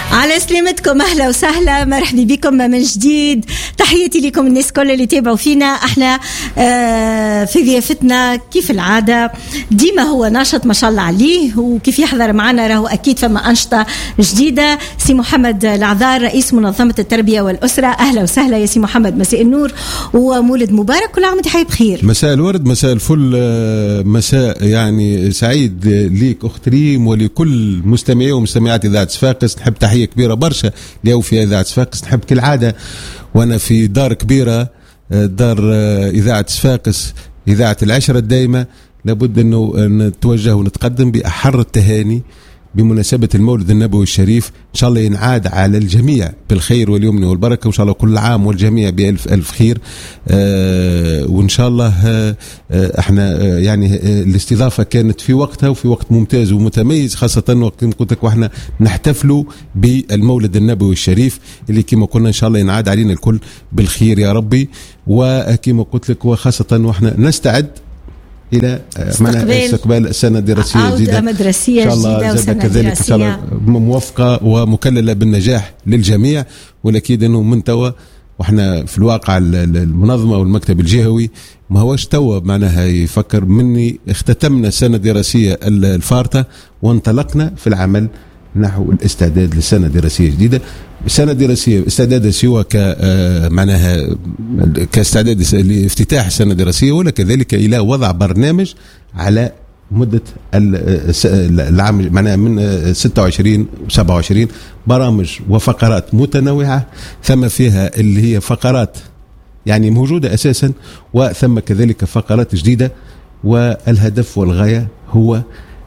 على سلامتكم، أهلا وسهلا، مرحبا بكم من جديد. تحياتي لكم الناس كل اللي تابعوا فينا. احنا في ضيافتنا كيف العادة ديما هو ناشط ما شاء الله عليه، وكيف يحضر معنا راهو أكيد فما أنشطة جديدة. سي محمد العذار رئيس منظمة التربية والأسرة، أهلا وسهلا يا سي محمد، مساء النور ومولد مبارك، كل عام وانت حي بخير. مساء الورد، مساء الفل، مساء يعني سعيد ليك أخت ريم ولكل مستمعي ومستمعات إذاعة صفاقس. نحب تحية كبيرة برشا ليو في إذاعة صفاقس. نحب كالعادة وأنا في دار كبيرة، دار إذاعة صفاقس، إذاعة العشرة الدائمة، لابد أنه نتوجه ونتقدم بأحر التهاني بمناسبة المولد النبوي الشريف. إن شاء الله ينعاد على الجميع بالخير واليمن والبركة، وإن شاء الله كل عام والجميع بألف ألف خير. وإن شاء الله احنا يعني الاستضافة كانت في وقتها وفي وقت ممتاز ومتميز، خاصة وقت قلت لك واحنا نحتفلوا بالمولد النبوي الشريف اللي كما قلنا إن شاء الله ينعاد علينا الكل بالخير يا ربي. وكما قلت لك وخاصة واحنا نستعد إلى استقبال السنة الدراسية الجديدة مدرسية إن شاء الله جديدة كذلك إن شاء الله موفقة ومكللة بالنجاح للجميع. ولكن أنه من توا وإحنا في الواقع المنظمة والمكتب الجهوي ما هوش توا معناها يفكر مني اختتمنا السنة الدراسية الفارطة وانطلقنا في العمل نحو الاستعداد للسنة الدراسية الجديدة. السنة الدراسية استعداد سوى معناها كاستعداد لافتتاح السنة الدراسية، ولا كذلك إلى وضع برنامج على مدة العام معناها من 26 و 27 برامج وفقرات متنوعة، ثم فيها اللي هي فقرات يعني موجودة أساسا، وثم كذلك فقرات جديدة. والهدف والغاية هو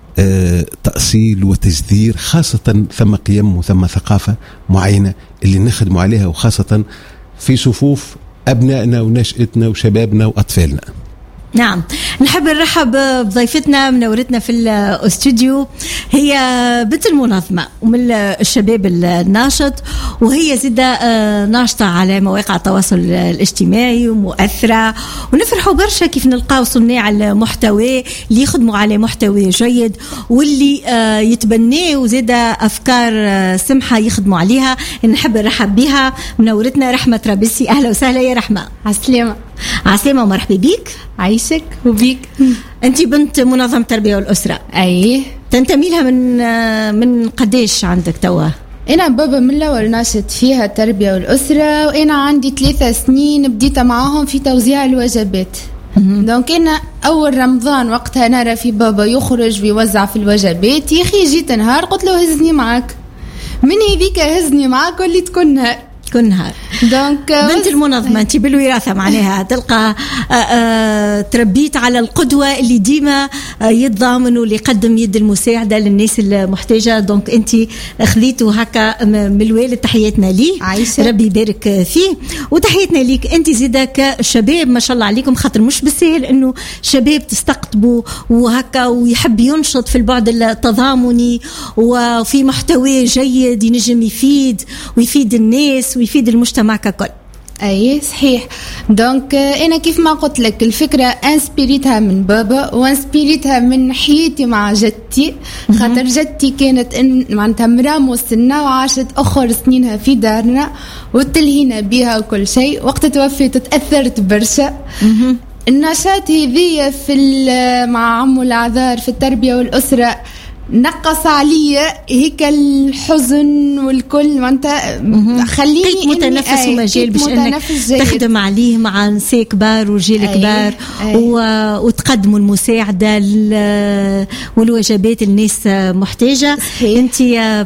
تأصيل وتجذير، خاصة ثم قيم وثم ثقافة معينة اللي نخدم عليها، وخاصة في صفوف أبنائنا ونشأتنا وشبابنا وأطفالنا. نعم، نحب نرحب بضيفتنا منورتنا في الاستوديو، هي بنت المنظمة ومن الشباب الناشط، وهي زيادة ناشطة على مواقع التواصل الاجتماعي ومؤثرة، ونفرحوا برشا كيف نلقاو صناع المحتوى اللي يخدموا على محتوى جيد واللي يتبنوا زيادة أفكار سمحة يخدموا عليها. نحب نرحب بها منورتنا رحمة رابسي، أهلا وسهلا يا رحمة. عسلامة. عسلامة ومرحبا بيك. عايشك وبيك. أنت بنت منظمة التربية والأسرة. أيه. تنتمي لها من قديش عندك توا؟ أنا بابا من الأول ناشط فيها التربية والأسرة، وأنا عندي 3 سنين بديت معاهم في توزيع الوجبات. دونك أنا أول رمضان وقتها نرى في بابا يخرج ويوزع في الوجبات، يا أخي جيت نهار قلت له هزني معك، من هذيك هزني معك واللي تكون نهار كل نهار. دونك بنت المنظمة أنت بالوراثة معناها تلقى تربيت على القدوة اللي ديما يتضامن واللي يقدم يد المساعدة للناس المحتاجة. دونك أنت خذيتوا هكا من الوالد، تحياتنا ليه عايشة. ربي يبارك فيه، وتحياتنا ليك أنت زيدا كشباب ما شاء الله عليكم، خاطر مش بالسهل إنه شباب تستقطبوا وهكا ويحب ينشط في البعد التضامني وفي محتوى جيد ينجم يفيد ويفيد الناس ويفيد المجتمع ككل. أي صحيح. دونك أنا كيف ما قلت لك الفكرة انسبيريتها من بابا وانسبيريتها من حياتي مع جدتي، خاطر جدتي كانت معناتها مرا مسنة وعاشت آخر سنينها في دارنا وتلهينا بها وكل شيء. وقت توفيت تأثرت برشا. النشاط هذية في مع عمو العذار في التربية والأسرة نقص عليا هيك الحزن والكل، ما انت خليني متنفس ومجال باش انك تخدم عليه مع نساء كبار وجيل كبار وتقدموا المساعده والوجبات الناس محتاجه. انت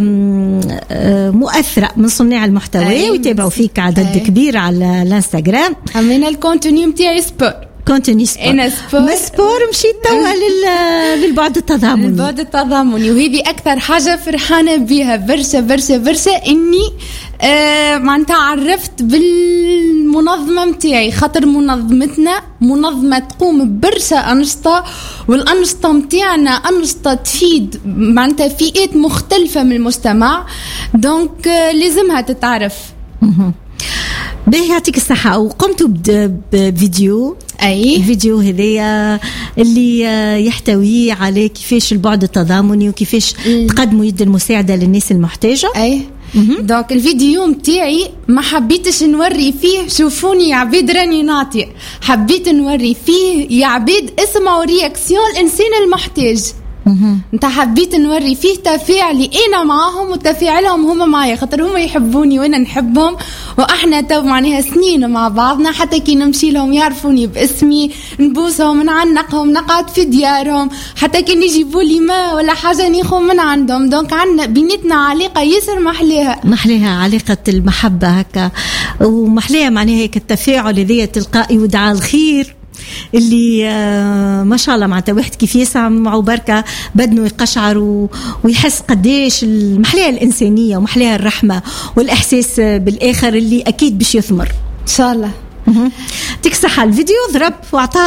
مؤثره من صناع المحتوى ويتابعوا فيك عدد كبير على الانستغرام. عملنا الكونتوني نتاعي سبور، كونتوني سبور مشيت توا للبعد التضامني. البعد التضامني، وهذه أكثر حاجة فرحانة بها برشا برشا برشا، إني معناتها عرفت بالمنظمة متاعي، خاطر منظمتنا منظمة تقوم برشا أنشطة، والأنشطة متاعنا أنشطة تفيد معناتها فئات مختلفة من المجتمع، دونك لازمها تتعرف. باهي يعطيك الصحة. وقمتوا بفيديو الفيديو هذايا اللي يحتوي على كيفاش البعد التضامني وكيفاش تقدموا يد المساعدة للناس المحتاجة. دونك الفيديو متاعي ما حبيتش نوري فيه شوفوني يا عبيد راني نعطي، حبيت نوري فيه يا عبيد اسمعوا رياكسيون الانسان المحتاج. انت حبيت نوري فيه تفاعلي انا معاهم وتفاعلهم هما معايا، خاطر هما يحبوني وانا نحبهم، واحنا تو معناها سنين مع بعضنا، حتى كي نمشي لهم يعرفوني باسمي، نبوسهم نعنقهم، نقعد في ديارهم، حتى كي يجيبوا لي ما ولا حاجه ناخذ من عندهم. دونك عندنا بيناتنا علاقه ياسر محليها علاقه المحبه هكا، ومحليها معناها هيك التفاعل هذايا تلقائي ودعاء الخير اللي ما شاء الله معناتها واحد كيف يسمع معه بركة بدنه يقشعر ويحس قديش المحلية الإنسانية ومحليها الرحمة والإحساس بالآخر اللي أكيد باش يثمر إن شاء الله. تكسح الفيديو ضرب وعطى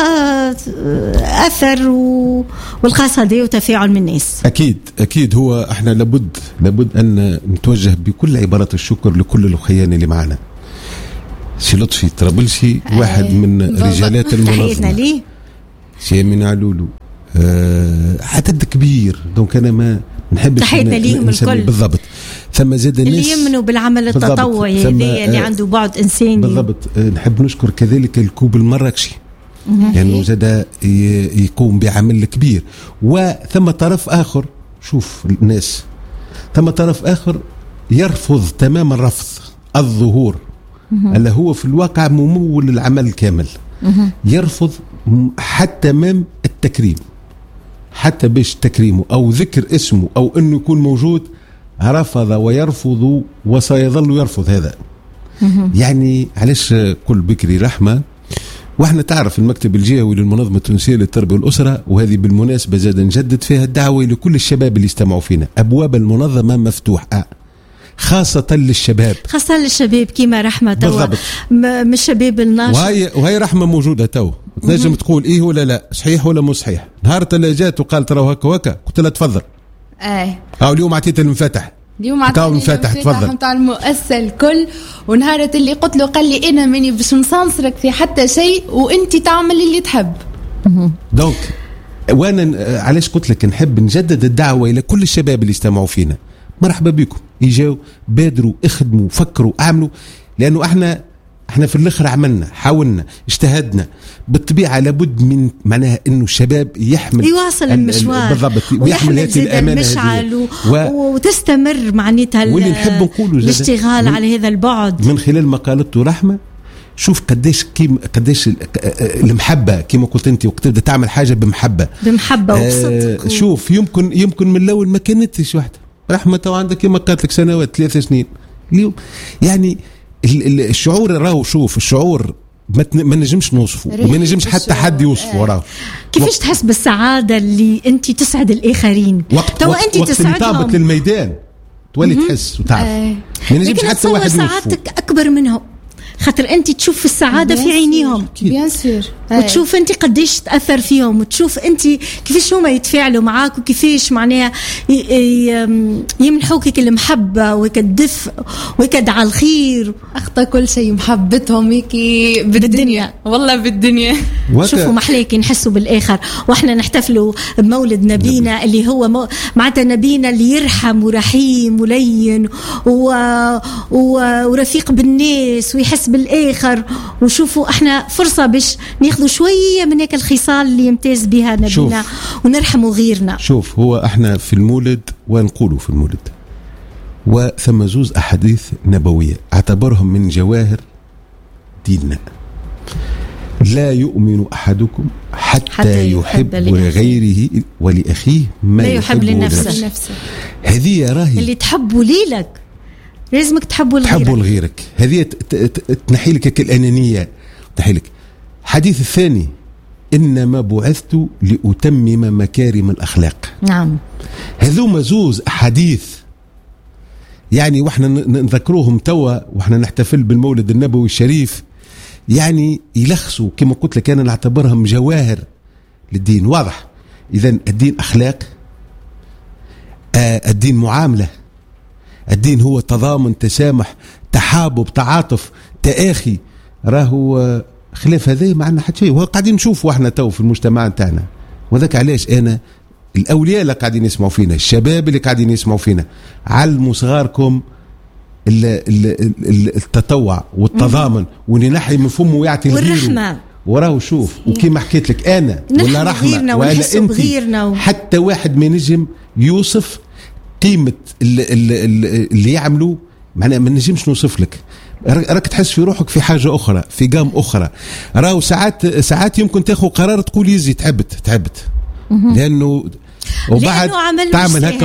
أثر والخاصة دي وتفاعل من الناس. أكيد هو احنا لابد أن نتوجه بكل عبارات الشكر لكل الأخيان اللي معنا. سي لطفي طرابلسي واحد من رجالات المنظمة، تحياتنا ليه، سي أمين علولو، عدد كبير. دونك أنا ما نحبش تحياتنا ليهم الكل بالضبط. ثم زاد الناس اللي يمنوا بالعمل التطوعي اللي عنده بعد إنساني بالضبط. نحب نشكر كذلك الكوب المراكشي لأنه يعني زاد يقوم بعمل كبير. وثم طرف آخر، شوف الناس، ثم طرف آخر يرفض تماما رفض الظهور اللي هو في الواقع ممول العمل الكامل. يرفض حتى مام التكريم، حتى باش تكريمه أو ذكر اسمه أو أنه يكون موجود، رفض ويرفض وسيظل يرفض هذا. يعني علاش كل بكري رحمة. واحنا تعرف المكتب الجهوي للمنظمة التونسية للتربية والأسرة، وهذه بالمناسبة زاد نجدد فيها الدعوة لكل الشباب اللي يستمعوا فينا، أبواب المنظمة مفتوحة خاصة للشباب كيما رحمة توا من الشباب الناشط. وهي رحمة موجودة توا، تنجم تقول إيه ولا لا، صحيح ولا مو صحيح. نهار اللي جات وقالت راهو هكا وهكا قلت لها تفضل. اليوم عطيت المفتح، اليوم المفتح تفضل نتاع المؤسسة الكل. ونهارة اللي قلت له قال لي أنا ماني باش نصنصرك في حتى شيء وأنت تعمل اللي تحب. دونك وانا علاش قلت لك نحب نجدد الدعوة إلى كل الشباب اللي يستمعوا فينا، مرحبا بكم، يجاو بادروا اخدموا فكروا اعملوا. لانه احنا في الاخر عملنا، حاولنا، اجتهدنا. بالطبيعه لابد من معناها انه الشباب يحمل يواصل المشوار بالضبط، ويحمل هذه الامانه المشعل وتستمر معناتها واللي نحب نقوله الاشتغال على هذا البعد من خلال ما قالته رحمه. شوف قديش المحبه كما قلت انت، وقت تبدا تعمل حاجه بمحبه وبصدق. شوف يمكن من الاول ما كانتش واحده رحمة وعندك كما قالت لك سنوات 3 سنين اليوم. يعني الشعور راهو، شوف الشعور ما نجمش نوصفه وما نجمش حتى حد يوصفه. راهو كيفاش تحس بالسعادة اللي انت تسعد الآخرين توا انت تسعدهم، طابت للميدان تولي تحس وتعرف ما نجمش حتى واحد يوصفه. سعادتك أكبر منهم، خاطر انت تشوف السعاده في عينيهم بيان سور، وتشوف انت قديش تاثر فيهم، وتشوف انت كيفاش هما يتفاعلوا معاك، وكيفاش معناها يمنحوك المحبه ويكدف ويكدع الخير. اخطى كل شيء محبتهم هيك بالدنيا، والله بالدنيا. شوفوا محليك نحسوا بالاخر. واحنا نحتفلوا بمولد نبينا اللي هو معناتها نبينا اللي يرحم ورحيم ولين ورفيق بالناس ويحس بالآخر. وشوفوا احنا فرصة باش ناخذوا شوية من هيك الخصال اللي يمتاز بها نبينا ونرحموا غيرنا. شوف هو احنا في المولد ونقولوا في المولد وثم زوز أحاديث نبوية اعتبرهم من جواهر ديننا. لا يؤمن أحدكم حتى يحب لغيره ولأخيه ما لا يحب لنفسه. هذه راهي اللي تحبوا ليلك لازمك تحبوا لغيرك. هذه تنحي لك الأنانية، تنحي لك. حديث الثاني إنما بعثت لأتمم مكارم الأخلاق. نعم، هذوما زوز أحاديث يعني واحنا نذكروهم توا واحنا نحتفل بالمولد النبوي الشريف، يعني يلخصوا كما قلت لك أنا نعتبرهم جواهر للدين. واضح؟ إذن الدين أخلاق، الدين معاملة، الدين هو تضامن، تسامح، تحابب، تعاطف، تآخي. راهو خلاف هذا ما عندنا حتى شيء، وقاعدين نشوف واحنا تو في المجتمع تاعنا. وذاك علاش أنا الأولياء اللي قاعدين يسمعوا فينا، الشباب اللي قاعدين يسمعوا فينا، علموا صغاركم التطوع والتضامن وإن نحي من فمه ويعطي والرحمة وراه. شوف وكيما حكيت لك أنا ولا رحمة ولا أنت، حتى واحد ما نجم يوصف قيمة اللي يعملوا، معناها ما نجمش نوصف لك. راك تحس في روحك في حاجة أخرى، في قام أخرى. راهو ساعات يمكن تاخذ قرار تقول يزي تعبت لأنه وبعد تعمل هكا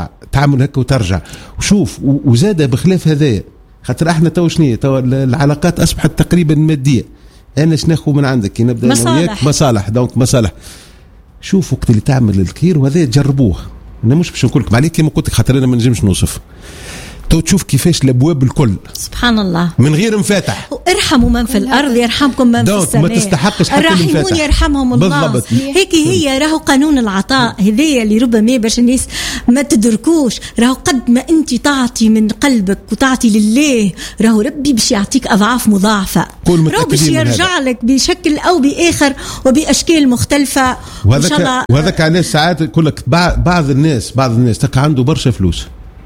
وترجع وشوف. وزاد بخلاف هذايا خاطر احنا تو العلاقات أصبحت تقريبا مادية. أنا شناخو من عندك كي نبدأ وياك مصالح. دونك مصالح. شوف وقت اللي تعمل الخير وهذا جربوه. أنا مش باش نقول لكم عليه كيما قلت لك خاطر أنا ما نجمش نوصف. تو تشوف كيفاش الابواب الكل سبحان الله من غير مفاتح. ارحموا من في الارض يرحمكم من في السماء. ما تستحقش حتى الراحمون يرحمهم الله. بالضبط. هي راهو قانون العطاء هذايا اللي ربما باش الناس ما تدركوش. راهو قد ما انت تعطي من قلبك وتعطي لله راهو ربي باش يعطيك اضعاف مضاعفه. راهو باش يرجع لك بشكل او باخر وباشكال مختلفه. وهذاك علاش ساعات يقول لك بعض الناس تلقى عنده برشا فلوس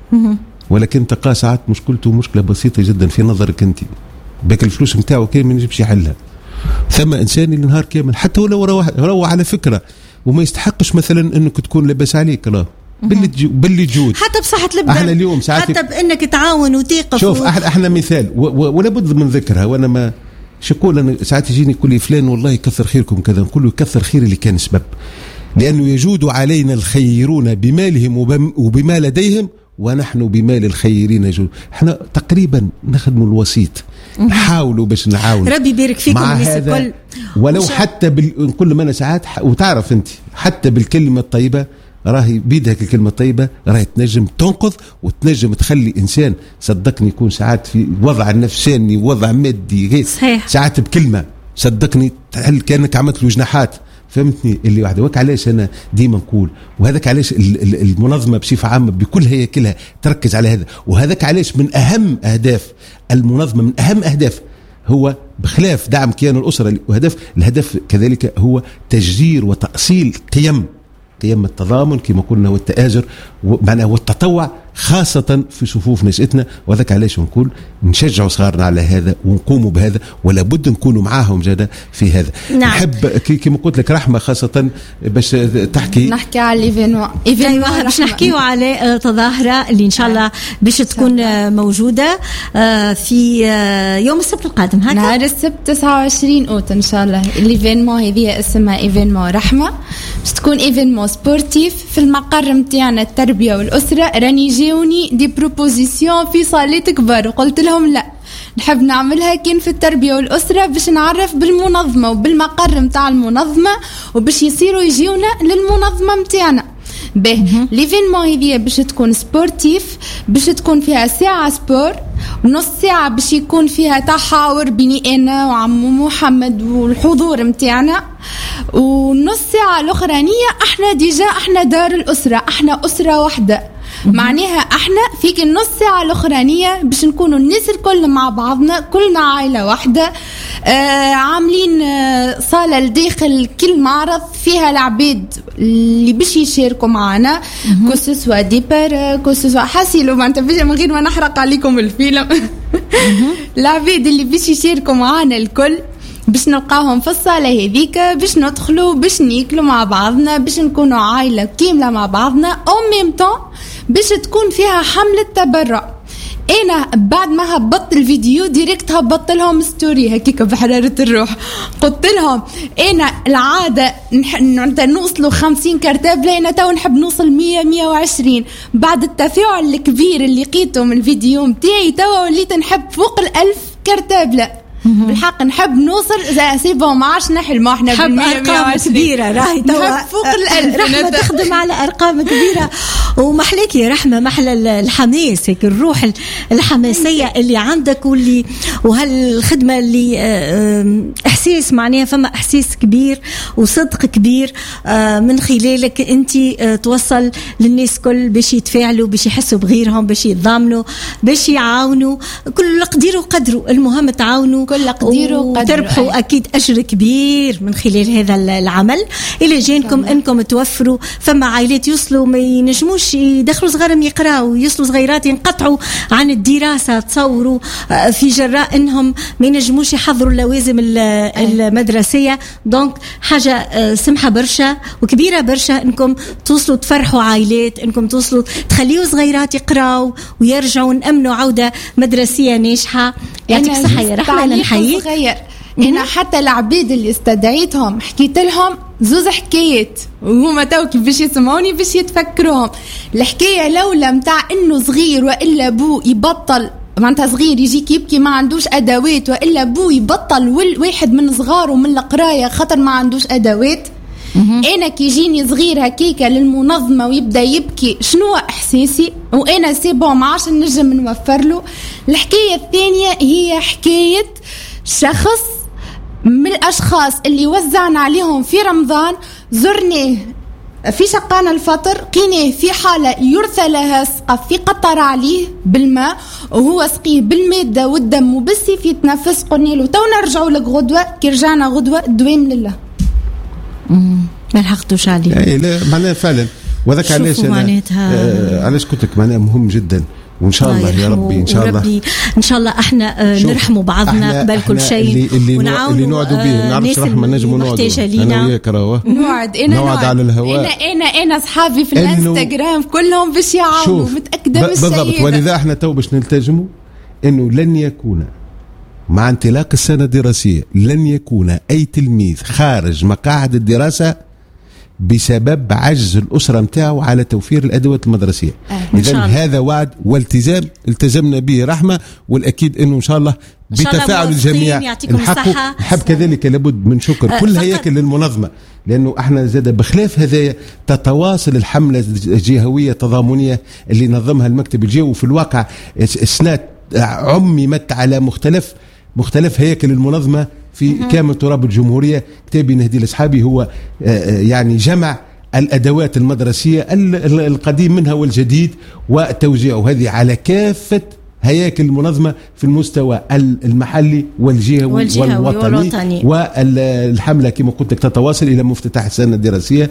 ولكن تلقى ساعات مشكلته مشكلة بسيطة جدا في نظرك انت، باك الفلوس نتاعو كامل ما يجيبش يحلها. ثم انسان اللي نهار كامل حتى ولو روى على فكرة وما يستحقش مثلا انك تكون لاباس عليك لا باللي تجود حتى بصحة البدن. احنا اليوم ساعات حتى بانك تعاون وتقف. شوف احنا مثال ولا بد من ذكرها. وانا ما شكون انا ساعات يجيني يقول لي فلان والله يكثر خيركم كذا، نقول له يكثر خير اللي كان سبب، لانه يجود علينا الخيرون بمالهم وبما لديهم ونحن بمال الخيرين جود. احنا تقريبا نخدموا الوسيط، نحاولوا باش نعاون. ربي يبارك فيكم الناس الكل. ولو حتى كل ما ساعات وتعرف انت حتى بالكلمه الطيبه راهي بيدك الكلمه الطيبه راهي تنجم تنقذ وتنجم تخلي انسان صدقني يكون ساعات في وضع نفساني وضع مادي ساعات بكلمه صدقني كانك عملت له جناحات. فهمتني اللي واحد وك. علاش انا ديما نقول وهذاك علاش المنظمه بصفه عامه بكل هياكلها تركز على هذا. وهذاك علاش من اهم اهداف المنظمه، من اهم اهداف هو بخلاف دعم كيان الاسره الهدف كذلك هو تجذير وتاصيل قيم التضامن كما قلنا والتآزر ومعناه والتطوع خاصة في صفوف نشأتنا. وذاك علاش نقول نشجعوا صغارنا على هذا ونقوموا بهذا ولا بد نكونوا معاهم جدا في هذا. نعم. نحب كما قلت لك رحمة خاصة باش نحكي على الايفينمون باش نحكيوا على تظاهرة اللي ان شاء الله باش تكون موجودة في يوم السبت القادم هكذا نهار السبت 29 أوت ان شاء الله. الايفينمون هذه اسمها ايفينمون رحمة، باش تكون ايفينمون سبورتيف في المقر نتاعنا التربية والأسرة. راني جاوني دي بروبوزيسيون في صالات كبار وقلت لهم لا نحب نعملها كين في التربية والأسرة باش نعرف بالمنظمة وبالمقر متاع المنظمة وباش يصيروا يجيونا للمنظمة متاعنا. به ليفينمون هذه باش تكون سبورتيف، باش تكون فيها ساعة سبور ونص ساعة باش يكون فيها تحاور بيني أنا وعم محمد والحضور متاعنا، ونص ساعة الأخرانية احنا دار الأسرة، احنا أسرة واحدة. معناها احنا فيك النص ساعة الأخرانية باش نكونوا الناس الكل مع بعضنا كلنا عائلة واحدة. عاملين صالة لداخل كل معرض فيها العباد اللي باش يشاركوا معنا كوسوسوا ديبر كوسوسوا حاسيلو معناتها من غير ما نحرق عليكم الفيلم. العباد اللي باش يشاركوا معنا الكل باش نلقاهم في الصالة هذيك باش ندخلوا باش ناكلوا مع بعضنا باش نكونوا عائلة كاملة مع بعضنا او ميم طون باش تكون فيها حملة تبرع. انا بعد ما هبطت الفيديو ديريكت هبطت لهم ستوري هكيك بحرارة الروح، قلت لهم انا العادة نوصلوا 50 كرتابلة، انا تو نحب نوصل 100-120. بعد التفاعل الكبير اللي لقيته من الفيديو متاعي تو وليت نحب فوق 1000 كرتابلة. بالحق نحب نوصل سيبهم ما عادش نحلموا احنا ارقام كبيره راهي توا فوق 1000. رحمه تخدم على ارقام كبيره ومحلك يا رحمه محلى الحماس هيك الروح الحماسيه اللي عندك وهالخدمه اللي إحساس معناها فما إحساس كبير وصدق كبير من خلالك أنت توصل للناس كل باش يتفاعلوا، باش يحسوا بغيرهم، باش يتضامنوا، باش يعاونوا، كل قديروا قدروا، المهم تعاونوا كل قديروا قدروا، تربحوا أكيد أجر كبير من خلال هذا العمل. إلى جانكم أنكم توفروا فما عائلات يوصلوا ما ينجموش يدخلوا صغارهم يقراوا، يوصلوا صغيرات ينقطعوا عن الدراسة، تصوروا في جراء أنهم ما ينجموش يحضروا اللوازم المدرسية. دونك حاجة سمحة برشا وكبيرة برشا أنكم توصلوا تفرحوا عائلات، أنكم توصلوا تخليوا صغيرات يقراوا ويرجعوا نأمنوا عودة مدرسية ناجحة. يعطيك صحة يا رحمة. أنا نحييك. أنا حتى العبيد اللي استدعيتهم حكيت لهم زوز حكايات وهما توكي باش يسمعوني باش يتفكروهم. الحكاية الأولى متاع إنه صغير وإلا بو يبطل، معناتها صغير يجيك يبكي ما عندوش أدوات، وإلا بو يبطل واحد من صغاره من القراية خاطر ما عندوش أدوات. أنا كيجيني صغير هكيكا للمنظمة ويبدأ يبكي، شنو إحساسي؟ وأنا سيبون ما عادش نجم نوفر له. الحكاية الثانية هي حكاية شخص من الأشخاص اللي وزعنا عليهم في رمضان، زرناه في شقانا الفطر، قيناه في حالة يرثى لها سقف في قطر عليه بالماء، وهو سقيه بالمادة والدم وبالسيف يتنفس. قلنا له تو نرجعوا لك غدوة، كي رجعنا غدوة الدوام لله. ما لحقتوش عليه. اي لا معناها فعلا. وذاك علاش علاش قلت لك معناها مهم جدا. وان شاء الله يا ربي ان شاء الله ان شاء الله احنا نرحموا بعضنا قبل كل شيء، ونعاونوا اللي نوعدوا به. نعرفش رحمه نجموا نوعدوا انا وياك راهو نوعد على الهواء. انا اصحابي في الانستغرام كلهم باش يعاونوا، متاكده من الشيء بالضبط. ولذا احنا تو باش نلتزموا انه لن يكون مع انطلاق السنه الدراسيه لن يكون اي تلميذ خارج مقاعد الدراسه بسبب عجز الأسرة متاعه على توفير الأدوات المدرسية. إذن هذا وعد والتزام التزمنا به رحمة، والأكيد أنه إن شاء الله بتفاعل الجميع نحب كذلك لابد من شكر كل هياكل المنظمة، لأنه احنا زاد بخلاف هذايا تتواصل الحملة الجهوية التضامنية اللي نظمها المكتب الجهوي، وفي الواقع السنة عممت على مختلف هياكل المنظمة في كامل تراب الجمهورية. كتابي نهدي لأصحابي هو يعني جمع الأدوات المدرسية القديم منها والجديد وتوزيعه هذه على كافة هياكل المنظمة في المستوى المحلي والجهوي والوطني. والحملة كما قلت لك تتواصل إلى مفتتح السنة الدراسية.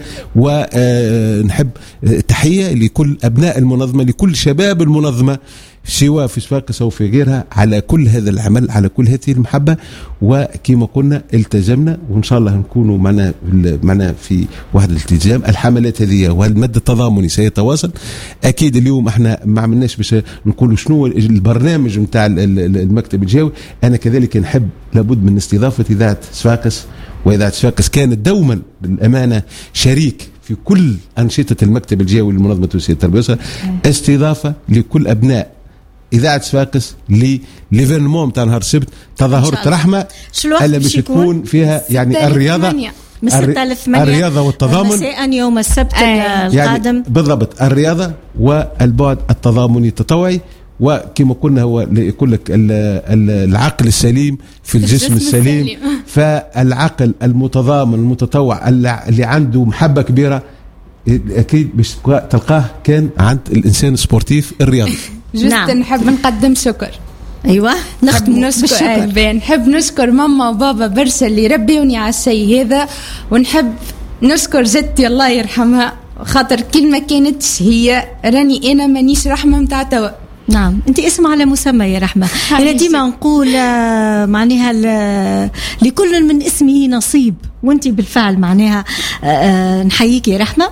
ونحب تحية لكل أبناء المنظمة، لكل شباب المنظمة سواء في صفاقس أو في غيرها، على كل هذا العمل، على كل هذه المحبة. وكما قلنا التزمنا، وإن شاء الله نكونوا معنا في واحد الالتزام. الحملات هذه والمد التضامني سيتواصل أكيد. اليوم احنا ما عملناش باش نقولوا شنو البرنامج متاع المكتب الجهوي. أنا كذلك نحب لابد من استضافة إذاعة صفاقس، وإذاعة صفاقس كانت دوما بالأمانة شريك في كل أنشطة المكتب الجهوي لمنظمة توسيع التربية والأسرة. استضافة لكل أبناء إذاعة صفاقس لليفينمون متاع نهار السبت، تظاهرة رحمة اللي باش تكون فيها يعني الرياضة من 6 ل 8 الرياضة والتضامن مساء يوم السبت القادم. يعني بالضبط الرياضة والبعد التضامني التطوعي. وكما قلنا هو يقول لك العقل السليم في الجسم السليم. فالعقل المتضامن المتطوع اللي عنده محبة كبيرة أكيد باش تلقاه كان عند الإنسان السبورتيف الرياضي. نعم. نحب نقدم شكر. أيوة نختم بالشكر. نحب نشكر ماما وبابا برشا اللي ربيوني على الشيء هذا، ونحب نشكر جدتي الله يرحمها خاطر كل ما كانتش هي راني أنا مانيش رحمة متاع توا. نعم أنت اسم على مسمى يا رحمة. أنا ديما نقول معناها لكل من اسمه نصيب، وانت بالفعل معناها نحييك يا رحمة.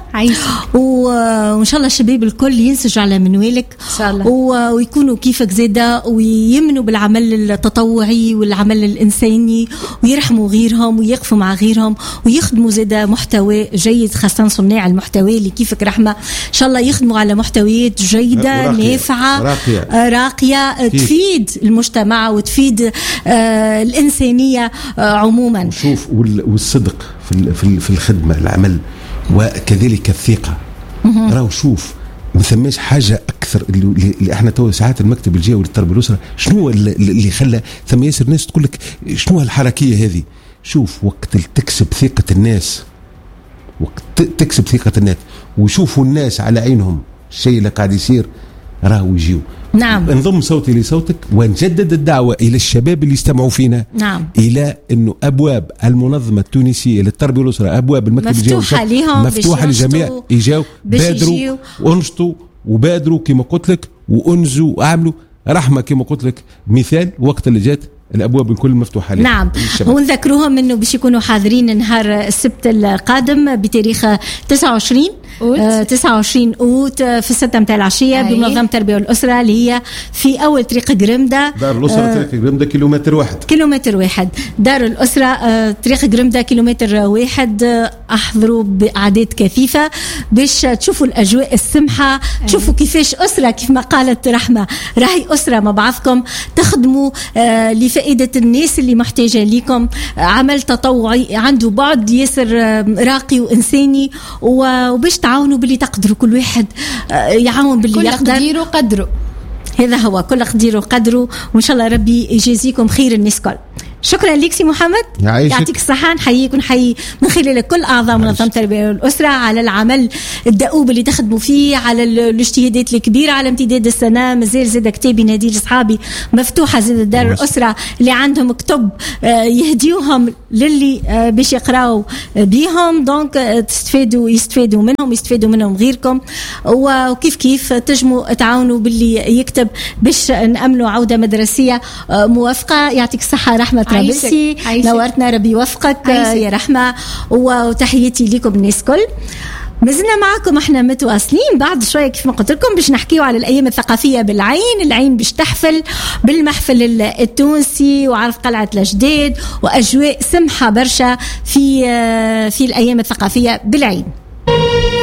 وإن شاء الله الشباب الكل ينسجوا على منوالك إن شاء الله، ويكونوا كيفك زيادة، ويمنوا بالعمل التطوعي والعمل الإنساني، ويرحموا غيرهم ويقفوا مع غيرهم، ويخدموا زيادة محتوى جيد، خاصة صناع المحتوى اللي كيفك رحمة. إن شاء الله يخدموا على محتويات جيدة نافعة راقية تفيد المجتمع وتفيد الإنسانية عموما. وشوف والصدق في الخدمة العمل، وكذلك الثقة. راهو شوف ما ثماش حاجه اكثر اللي احنا تو ساعات المكتب الجهوي للتربيه والاسره شنو اللي خلى ثم ياسر ناس تقول لك شنو الحركيه هذه. شوف وقت تكسب ثقه الناس، وقت تكسب ثقه الناس ويشوفوا الناس على عينهم الشيء اللي قاعد يصير راهو يجيو. نعم. انضم صوتي لصوتك ونجدد الدعوة إلى الشباب اللي يستمعوا فينا. نعم. إلى أنه أبواب المنظمة التونسية للتربية والأسرة، أبواب المكتب الجهوي مفتوحة للجميع. يجاو بادروا وانشطوا وبادروا كما قلت لك وانجزوا وأعملوا رحمة كما قلت لك. مثال وقت اللي جات الابواب الكل مفتوحه عليهم. نعم. ونذكروهم انه باش يكونوا حاضرين نهار السبت القادم بتاريخ 29 اوت في 6 متاع العشيه بمنظمه التربيه والاسره اللي هي في اول طريق قرمده، دار الاسره طريق قرمده كيلومتر واحد. دار الاسره طريق قرمده كيلومتر واحد. احضروا باعداد كثيفه باش تشوفوا الاجواء السمحه، تشوفوا كيفاش اسره كيف ما قالت رحمه راهي اسره مع بعضكم، تخدموا لفائده الناس اللي محتاجه ليكم. عمل تطوعي عنده بعد ياسر راقي وانساني، وباش تعاونوا باللي تقدروا. كل واحد يعاون باللي يقدر، كل قدير وقدره. هذا هو، كل قدير وقدره. وان شاء الله ربي يجازيكم خير الناس كل. شكرا لك سي محمد، يعطيك الصحة. نحييك ونحيي من خلالك كل أعضاء منظمة التربية والأسرة على العمل الدؤوب اللي تخدموا فيه، على الاجتهادات الكبيرة على امتداد السنة. مازال زاد كتابي نادي لصحابي مفتوحة، زاد دار الأسرة اللي عندهم كتب يهديوهم للي باش يقراوا بيهم. دونك يستفادوا منهم غيركم. وكيف كيف تجموا تعاونوا باللي يكتب باش نأمنوا عودة مدرسية موافقة. يعطيك الصحة رحمة رابلسي، نورتنا، ربي يوفقك يا رحمة. وتحياتي لكم الناس كل. مازلنا معكم احنا متواصلين بعد شوية كيف ما قلت لكم باش نحكيوا على الأيام الثقافية بالعين. العين باش تحفل بالمحفل التونسي وعرض قلعة الأجداد وأجواء سمحة برشا في الأيام الثقافية بالعين.